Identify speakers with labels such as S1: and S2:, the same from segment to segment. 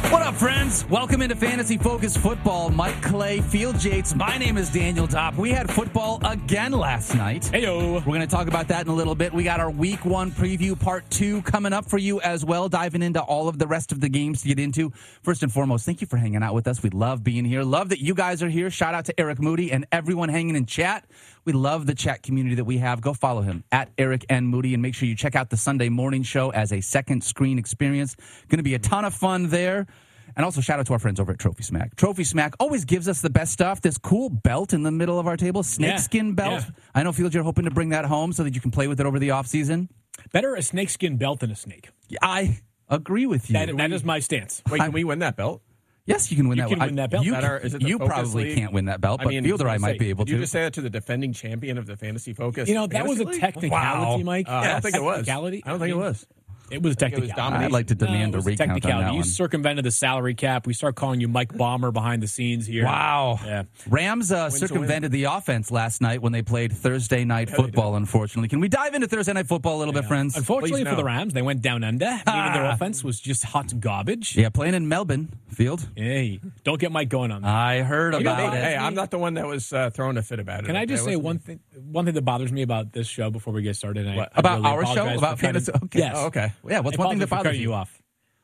S1: What up, friends? Welcome into Fantasy Focus Football. Mike Clay, Field Yates. My name is Daniel Dopp. We had football again last night.
S2: Heyo.
S1: We're going to talk about that in a little bit. We got our Week 1 preview part 2 coming up for you as well, diving into all of the rest of the games to get into. First and foremost, thank you for hanging out with us. We love being here. Love that you guys are here. Shout out to Eric Moody and everyone hanging in chat. We love the chat community that we have. Go follow him at Eric N. Moody, and make sure you check out the Sunday morning show as a second screen experience. Going to be a ton of fun there. And also shout out to our friends over at Trophy Smack. Trophy Smack always gives us the best stuff. This cool belt in the middle of our table, snakeskin belt. Yeah. I know, Field, you're hoping to bring that home so that you can play with it over the offseason.
S2: Better a snakeskin belt than a snake.
S1: I agree with you.
S2: That is my stance.
S3: Wait, can we win that belt?
S1: Yes, you can win that.
S2: You can win that belt.
S1: You probably can't win that belt, but Field or I might be able to.
S3: Did you just say that to the defending champion of the Fantasy Focus?
S2: You know, that was a technicality, Mike.
S3: I don't think it was.
S2: I
S3: don't think it was.
S2: It was technicality.
S1: I'd like to demand a recount on that one.
S2: You circumvented the salary cap. We start calling you Mike Bomber behind the scenes here.
S1: Wow.
S2: Yeah.
S1: Rams circumvented the offense last night when they played Thursday Night Football, unfortunately. Can we dive into Thursday Night Football a little bit, friends?
S2: Unfortunately for the Rams, they went down under, meaning their offense was just hot garbage.
S1: Yeah, playing in Melbourne, Field.
S2: Hey, don't get Mike going on that.
S1: I heard about it.
S3: Hey, I'm not the one that was throwing a fit about it.
S2: Can I just say one thing that bothers me about this show before we get started?
S1: About our show? About fantasy? Okay.
S2: Yes.
S1: Oh, okay. Yeah, what's one thing that bothers
S2: you off?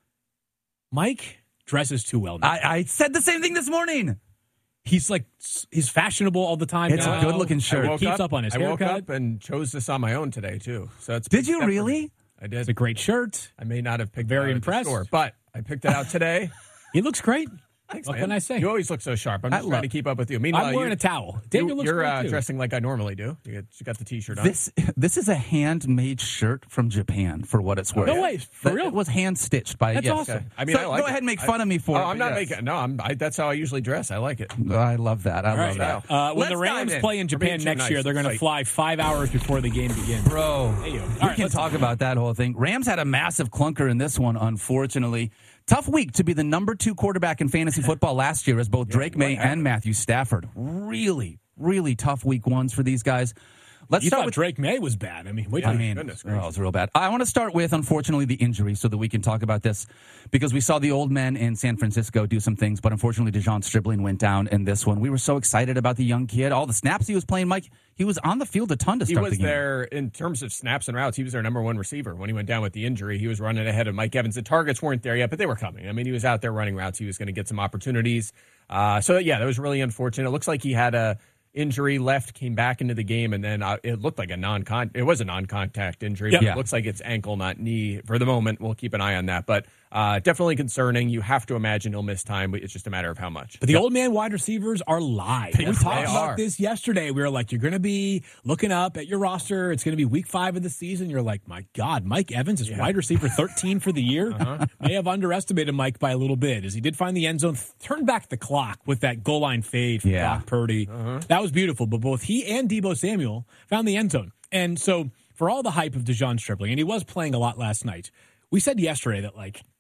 S2: Mike dresses too well now.
S1: I said the same thing this morning.
S2: He's fashionable all the time.
S1: It's a good-looking shirt.
S2: Keeps up on his haircut.
S3: I woke up and chose this on my own today, too. So
S1: Did you really?
S3: I did.
S2: It's a great shirt.
S3: I may not have picked
S2: Very
S3: it out
S2: impressed.
S3: at the store, but I picked it out today.
S2: He looks great.
S3: Thanks,
S2: what
S3: man.
S2: can I say?
S3: You always look so sharp. I'm just trying to keep up with you. Meanwhile,
S2: I'm wearing a towel. Daniel looks
S3: you're
S2: great too.
S3: dressing like I normally do. You got the T-shirt on.
S1: This is a handmade shirt from Japan, for what it's worth.
S2: No way, for real?
S1: It was hand stitched by.
S2: That's
S1: yes.
S2: awesome.
S3: Okay. I mean,
S1: so
S3: I like
S1: go ahead and make fun of me for it.
S3: I'm not making. No, that's how I usually dress. I like it.
S1: I love that. I love that.
S2: When the Rams play in Japan next year, they're going to fly 5 hours before the game begins.
S1: Bro, we can talk about that whole thing. Rams had a massive clunker in this one, unfortunately. Tough week to be the number 2 quarterback in fantasy football last year as both Drake May and Matthew Stafford. Really, really tough week 1s for these guys.
S2: You thought Drake May was bad. I mean,
S3: goodness gracious.
S1: It's real bad. I want to start with, unfortunately, the injury so that we can talk about this because we saw the old men in San Francisco do some things, but unfortunately, Dejon Stribling went down in this one. We were so excited about the young kid. All the snaps he was playing, Mike, he was on the field a ton to start the game.
S3: He was there, in terms of snaps and routes, he was their number 1 receiver. When he went down with the injury, he was running ahead of Mike Evans. The targets weren't there yet, but they were coming. I mean, he was out there running routes. He was going to get some opportunities. That was really unfortunate. It looks like he had a injury, left, came back into the game, and then it looked like it was a non-contact injury.
S2: Yep.
S3: But it looks like it's ankle, not knee. For the moment, we'll keep an eye on that. But definitely concerning. You have to imagine he'll miss time, but it's just a matter of how much.
S2: But the old man wide receivers are live.
S3: Yes,
S2: we talked
S3: they
S2: about
S3: are.
S2: this yesterday. We were like, you're going to be looking up at your roster. It's going to be week 5 of the season. You're like, my God, Mike Evans is wide receiver 13 for the year. May have underestimated Mike by a little bit as he did find the end zone, turned back the clock with that goal line fade from Brock Purdy. That was beautiful. But both he and Deebo Samuel found the end zone. And so for all the hype of Dejon Stribling, and he was playing a lot last night, we said yesterday that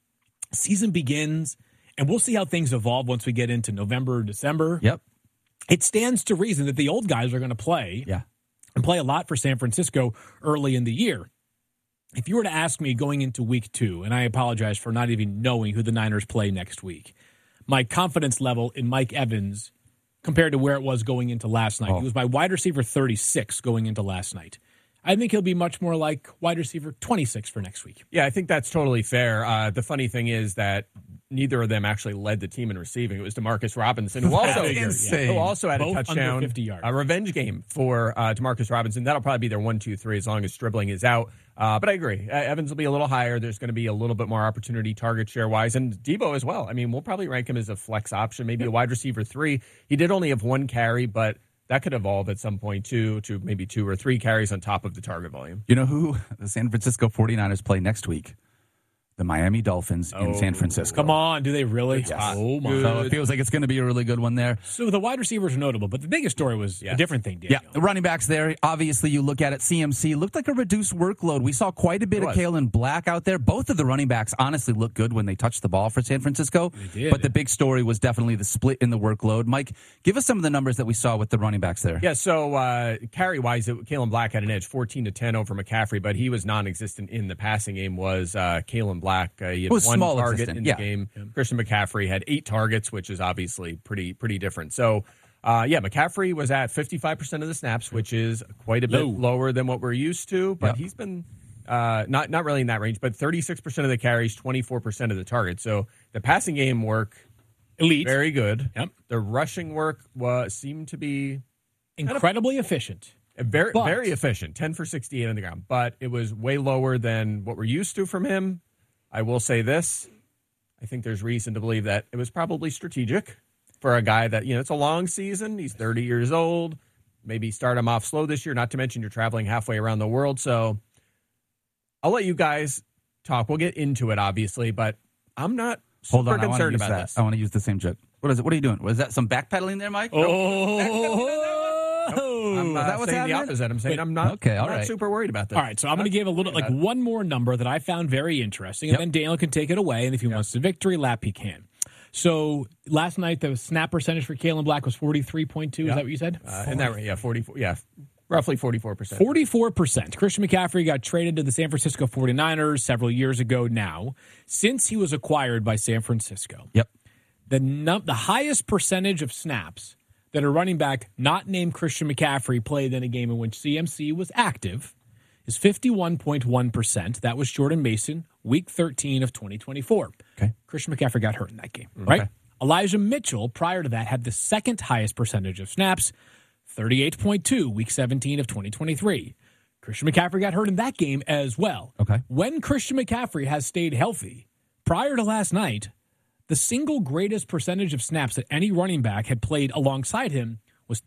S2: season begins, and we'll see how things evolve once we get into November, December.
S1: Yep.
S2: It stands to reason that the old guys are going to play and play a lot for San Francisco early in the year. If you were to ask me going into week 2, and I apologize for not even knowing who the Niners play next week, my confidence level in Mike Evans compared to where it was going into last night. He was my wide receiver 36 going into last night. I think he'll be much more like wide receiver 26 for next week.
S3: Yeah, I think that's totally fair. The funny thing is that neither of them actually led the team in receiving. It was Demarcus Robinson, who also had
S2: Both
S3: a touchdown,
S2: under 50 yards.
S3: a revenge game for Demarcus Robinson. That'll probably be their 1-2-3 as long as Stribling is out. But I agree. Evans will be a little higher. There's going to be a little bit more opportunity target share-wise. And Deebo as well. I mean, we'll probably rank him as a flex option, maybe a wide receiver 3. He did only have 1 carry, but that could evolve at some point, too, to maybe 2 or 3 carries on top of the target volume.
S1: You know who the San Francisco 49ers play next week? The Miami Dolphins in San Francisco.
S2: Come on, do they really?
S1: Yes.
S2: Oh, my.
S1: So it feels like it's going to be a really good one there.
S2: So the wide receivers are notable, but the biggest story was a different thing, Daniel.
S1: Yeah, the running backs there. Obviously, you look at it, CMC looked like a reduced workload. We saw quite a bit of Kalen Black out there. Both of the running backs honestly looked good when they touched the ball for San Francisco.
S2: They did.
S1: But the big story was definitely the split in the workload. Mike, give us some of the numbers that we saw with the running backs there.
S3: Yeah, so carry-wise, Kalen Black had an edge, 14-10 over McCaffrey, but he was non-existent in the passing game was Kalen Black. He had
S1: was
S3: one
S1: small
S3: target
S1: existent.
S3: in the game. Christian McCaffrey had 8 targets, which is obviously pretty different. So, McCaffrey was at 55% of the snaps, which is quite a bit lower than what we're used to, but he's been not really in that range, but 36% of the carries, 24% of the targets. So the passing game work,
S2: elite,
S3: very good.
S2: Yep.
S3: The rushing work seemed to be
S2: incredibly efficient.
S3: Very efficient, 10 for 68 on the ground, but it was way lower than what we're used to from him. I will say this. I think there's reason to believe that it was probably strategic for a guy that, it's a long season. He's 30 years old. Maybe start him off slow this year, not to mention you're traveling halfway around the world. So I'll let you guys talk. We'll get into it, obviously, but I'm not super concerned about this.
S1: I want to use the same joke. What is it? What are you doing? Was that some backpedaling there, Mike?
S3: I'm not saying the opposite. I'm saying I'm not super worried about this.
S2: All right, so I'm going to give a little, one more number that I found very interesting, and then Daniel can take it away, and if he wants to victory lap, he can. So last night, the snap percentage for Kalen Black was 43.2. Is that what you said?
S3: In that range, 44. Yeah, roughly 44%.
S2: 44%. Christian McCaffrey got traded to the San Francisco 49ers several years ago now. Since he was acquired by San Francisco, the highest percentage of snaps that a running back not named Christian McCaffrey played in a game in which CMC was active is 51.1%. That was Jordan Mason, week 13 of 2024.
S1: Okay.
S2: Christian McCaffrey got hurt in that game, right? Okay. Elijah Mitchell, prior to that, had the second highest percentage of snaps, 38.2, week 17 of 2023. Christian McCaffrey got hurt in that game as well.
S1: Okay.
S2: When Christian McCaffrey has stayed healthy, prior to last night, the single greatest percentage of snaps that any running back had played alongside him was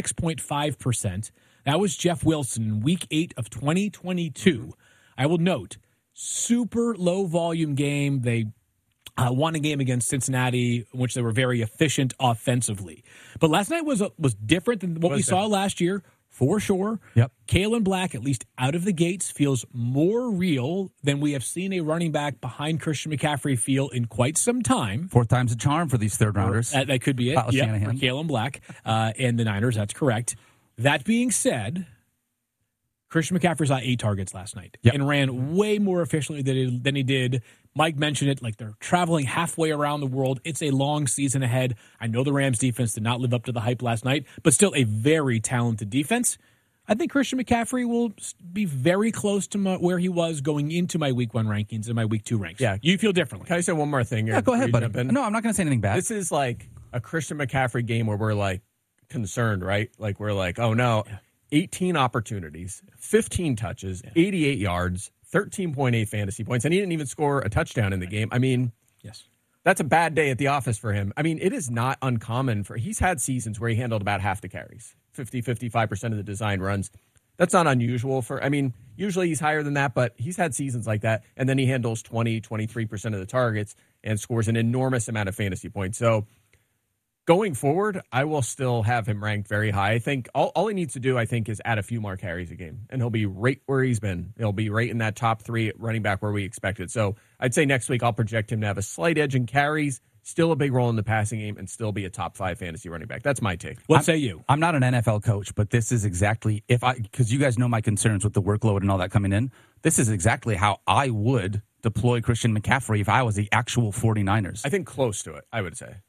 S2: 36.5%. That was Jeff Wilson in week 8 of 2022. I will note, super low volume game. They won a game against Cincinnati, in which they were very efficient offensively. But last night was different than what we saw last year, for sure.
S1: Yep.
S2: Kalen Black, at least out of the gates, feels more real than we have seen a running back behind Christian McCaffrey feel in quite some time.
S1: 4th time's a charm for these third rounders.
S2: That could be it. For Kalen Black and the Niners, that's correct. That being said, Christian McCaffrey saw 8 targets last night and ran way more efficiently than he did. Mike mentioned it, like they're traveling halfway around the world. It's a long season ahead. I know the Rams defense did not live up to the hype last night, but still a very talented defense. I think Christian McCaffrey will be very close to where he was going into my week 1 rankings and my week 2 ranks.
S3: Yeah.
S2: You feel differently.
S3: Can I say one more thing here?
S1: Yeah, go ahead, buddy. No, I'm not going to say anything bad.
S3: This is like a Christian McCaffrey game where we're like concerned, right? Like we're like, oh no, 18 opportunities, 15 touches, 88 yards, 13.8 fantasy points, and he didn't even score a touchdown in the game. I mean, that's a bad day at the office for him. I mean, it is not uncommon he's had seasons where he handled about half the carries, 55% of the design runs. That's not unusual usually he's higher than that, but he's had seasons like that, and then he handles 23% of the targets and scores an enormous amount of fantasy points. So going forward, I will still have him ranked very high. I think all he needs to do, is add a few more carries a game, and he'll be right where he's been. He'll be right in that top 3 running back where we expected. So I'd say next week I'll project him to have a slight edge in carries, still a big role in the passing game, and still be a top 5 fantasy running back. That's my take.
S2: What say you?
S1: I'm not an NFL coach, but this is exactly, because you guys know my concerns with the workload and all that coming in, this is exactly how I would deploy Christian McCaffrey if I was the actual 49ers.
S3: I think close to it, I would say.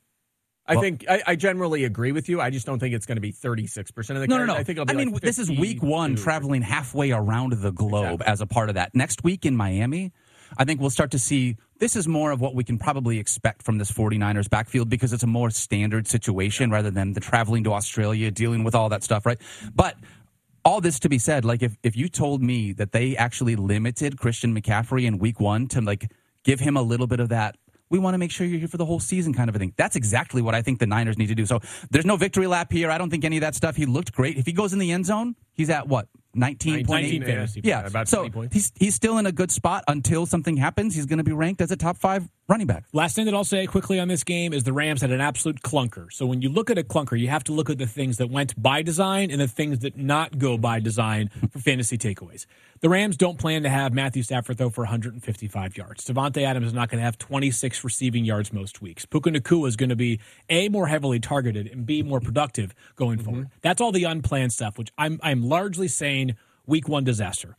S3: I generally agree with you. I just don't think it's going to be 36% of the carries.
S1: No.
S3: I think it'll be
S1: this is week 1 traveling halfway around the globe as a part of that. Next week in Miami, I think we'll start to see this is more of what we can probably expect from this 49ers backfield because it's a more standard situation rather than the traveling to Australia, dealing with all that stuff, right? But all this to be said, like if you told me that they actually limited Christian McCaffrey in week 1 to give him a little bit of that, we want to make sure you're here for the whole season kind of a thing. That's exactly what I think the Niners need to do. So there's no victory lap here. I don't think any of that stuff. He looked great. If he goes in the end zone, he's at what? 19
S2: fantasy.
S3: Yeah, about 20 points.
S1: He's still in a good spot until something happens. He's going to be ranked as a top 5 running back.
S2: Last thing that I'll say quickly on this game is the Rams had an absolute clunker. So when you look at a clunker, you have to look at the things that went by design and the things that not go by design for fantasy takeaways. The Rams don't plan to have Matthew Stafford throw for 155 yards. Devontae Adams is not going to have 26 receiving yards most weeks. Puka Nacua is going to be A, more heavily targeted, and B, more productive going forward. That's all the unplanned stuff, which I'm largely saying week 1 disaster.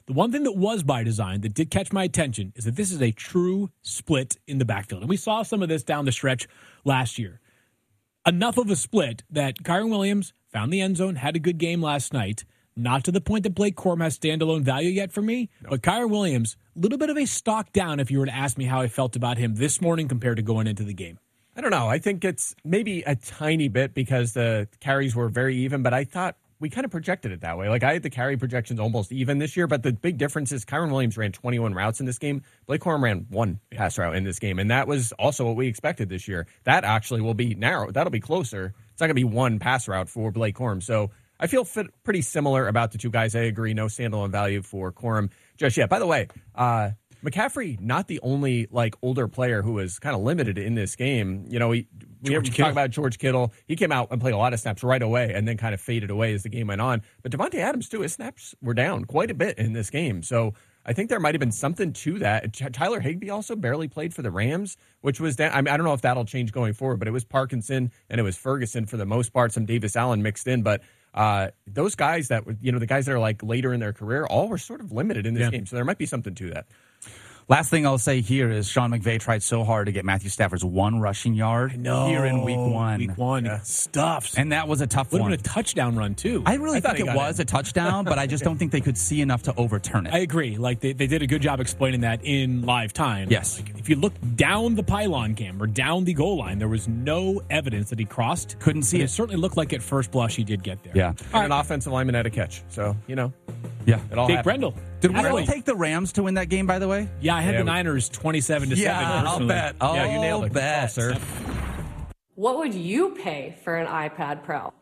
S2: The one thing that was by design that did catch my attention is that this is a true split in the backfield. And we saw some of this down the stretch last year. Enough of a split that Kyren Williams found the end zone, had a good game last night. Not to the point that Blake Corum has standalone value yet for me, but Kyren Williams, a little bit of a stock down if you were to ask me how I felt about him this morning compared to going into the game.
S3: I don't know. I think it's maybe a tiny bit because the carries were very even, but I thought we kind of projected it that way. Like I had the carry projections almost even this year, but the big difference is Kyren Williams ran 21 routes in this game. Blake Corum ran 1 pass route in this game, and that was also what we expected this year. That actually will be narrow. That'll be closer. It's not going to be 1 pass route for Blake Corum. So I feel pretty similar about the two guys. I agree. No standalone value for Corum just yet. By the way, McCaffrey, not the only older player who was kind of limited in this game. You know, we talk about George Kittle. He came out and played a lot of snaps right away and then kind of faded away as the game went on. But Devontae Adams, too, his snaps were down quite a bit in this game. So I think there might have been something to that. Tyler Higbee also barely played for the Rams, which was down. I mean, I don't know if that'll change going forward, but it was Parkinson and it was Ferguson for the most part. Some Davis Allen mixed in, but those guys that the guys that are later in their career, all were sort of limited in this game. So there might be something to that.
S1: Last thing I'll say here is Sean McVay tried so hard to get Matthew Stafford's 1 rushing yard here in week 1.
S2: Week 1, stuffs.
S1: And that was a tough one.
S2: Would have been a touchdown run, too.
S1: I really think it was a touchdown, but I just don't think they could see enough to overturn it.
S2: I agree. They did a good job explaining that in live time.
S1: Yes.
S2: If you look down the pylon cam or down the goal line, there was no evidence that he crossed.
S1: Couldn't see it.
S2: It certainly looked like at first blush he did get there.
S1: Yeah.
S3: And an offensive lineman had a catch. So,
S1: yeah.
S3: It all
S2: Jake
S3: happened.
S2: Brendel.
S1: Did we all take the Rams to win that game, by the way?
S2: Yeah, I had the Niners 27-7.
S1: Yeah, I'll bet.
S3: Yeah, you nailed it.
S1: Bet.
S3: Oh, sir.
S4: What would you pay for an iPad Pro?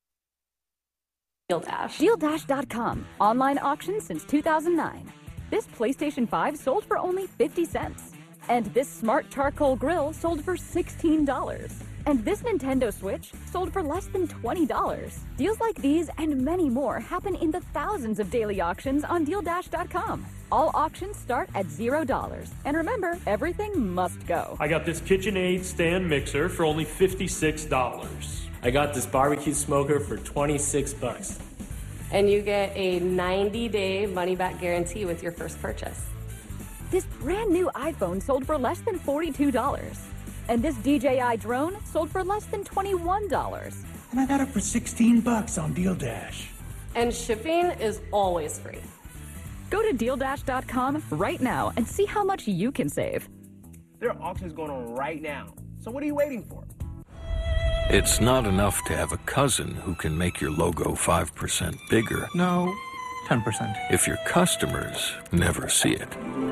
S4: DealDash.
S5: DealDash.com. Online auction since 2009. This PlayStation 5 sold for only 50 cents. And this smart charcoal grill sold for $16. And this Nintendo Switch sold for less than $20. Deals like these and many more happen in the thousands of daily auctions on DealDash.com. All auctions start at $0. And remember, everything must go.
S6: I got this KitchenAid stand mixer for only $56. I got this barbecue smoker for $26.
S4: And you get a 90-day money-back guarantee with your first purchase.
S5: This brand new iPhone sold for less than $42. And this DJI drone sold for less than $21.
S7: And I got it for $16 on Deal Dash.
S4: And shipping is always free.
S5: Go to DealDash.com right now and see how much you can save.
S7: There are auctions going on right now. So what are you waiting for?
S8: It's not enough to have a cousin who can make your logo 5% bigger.
S9: No, 10%.
S8: If your customers never see it.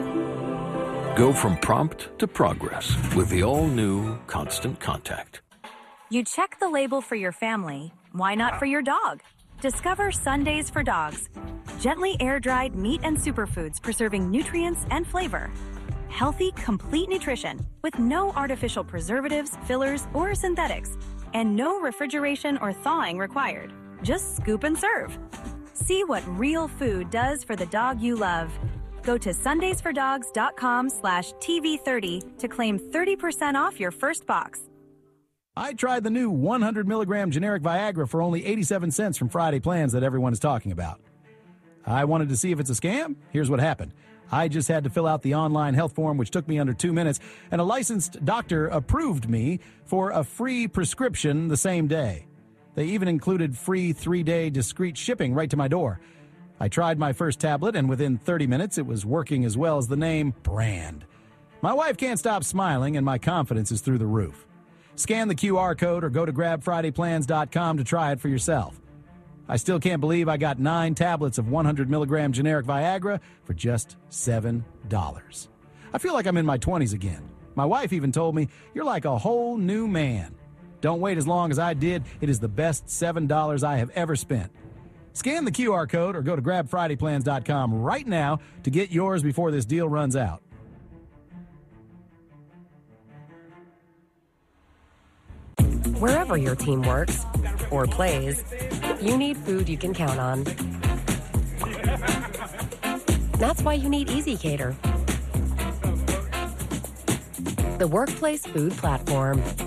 S8: Go from prompt to progress with the all-new Constant Contact.
S10: You check the label for your family. Why not for your dog? Discover Sundays for Dogs. Gently air-dried meat and superfoods preserving nutrients and flavor. Healthy, complete nutrition with no artificial preservatives, fillers, or synthetics. And no refrigeration or thawing required. Just scoop and serve. See what real food does for the dog you love. Go to sundaysfordogs.com/TV30 to claim 30% off your first box.
S11: I tried the new 100 milligram generic Viagra for only 87 cents from Friday Plans that everyone is talking about. I wanted to see if it's a scam. Here's what happened. I just had to fill out the online health form, which took me under 2 minutes, and a licensed doctor approved me for a free prescription the same day. They even included free 3-day discreet shipping right to my door. I tried my first tablet, and within 30 minutes, it was working as well as the name brand. My wife can't stop smiling, and my confidence is through the roof. Scan the QR code or go to grabfridayplans.com to try it for yourself. I still can't believe I got 9 tablets of 100 milligram generic Viagra for just $7. I feel like I'm in my 20s again. My wife even told me, "You're like a whole new man." Don't wait as long as I did. It is the best $7 I have ever spent. Scan the QR code or go to grabfridayplans.com right now to get yours before this deal runs out.
S12: Wherever your team works or plays, you need food you can count on. That's why you need EasyCater, the workplace food platform.